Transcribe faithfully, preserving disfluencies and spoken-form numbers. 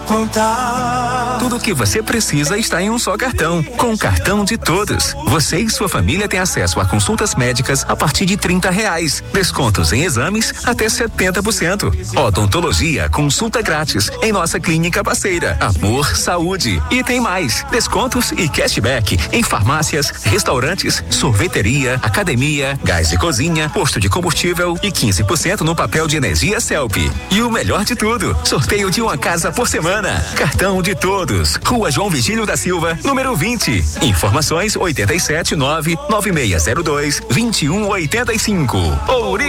contar. Tudo o que você precisa está em um só cartão. Com o cartão de todos, você e sua família têm acesso a consultas médicas a partir de trinta reais. Descontos em exames até setenta por cento. Odontologia, consulta grátis em nossa clínica parceira. Amor Saúde. E tem mais. Descontos e cashback em farmácias, restaurantes, sorveteria, academia, gás de cozinha, posto de combustível e quinze por cento no papel de energia Celp. E o melhor de tudo, sorteio de uma casa por semana. Cartão de todos. Rua João Vigílio da Silva, número vinte. Informações oito sete nove nove seis zero dois dois um oito cinco. Ouri